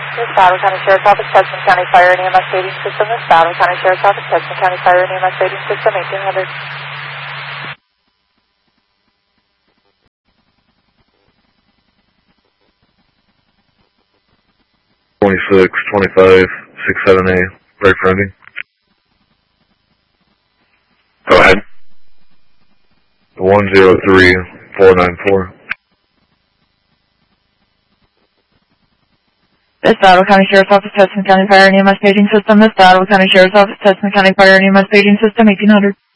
This Battle County Sheriff's Office, Tustin County Fire and EMS Staging System. This Battle County Sheriff's Office, Tustin County Fire and EMS Staging System, 1800. 2625 67A, right fronting. Go ahead. 103494. This Battle County Sheriff's Office, Tustin County Fire and EMS Staging System. This Battle County Sheriff's Office, Tustin County Fire and EMS Staging System, 1800.